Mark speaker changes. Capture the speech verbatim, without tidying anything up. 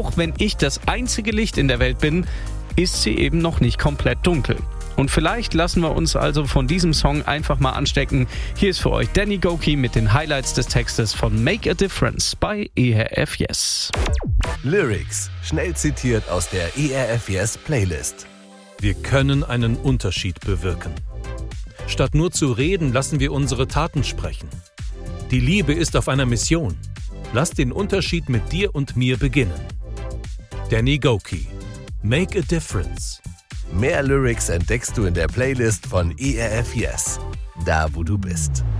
Speaker 1: auch wenn ich das einzige Licht in der Welt bin, ist sie eben noch nicht komplett dunkel. Und vielleicht lassen wir uns also von diesem Song einfach mal anstecken. Hier ist für euch Danny Gokey mit den Highlights des Textes von Make a Difference bei E R F Yes.
Speaker 2: Lyrics, schnell zitiert aus der E R F Yes Playlist.
Speaker 3: Wir können einen Unterschied bewirken. Statt nur zu reden, lassen wir unsere Taten sprechen. Die Liebe ist auf einer Mission. Lass den Unterschied mit dir und mir beginnen. Danny Gokey, Make a Difference.
Speaker 2: Mehr Lyrics entdeckst du in der Playlist von E R F Yes, da wo du bist.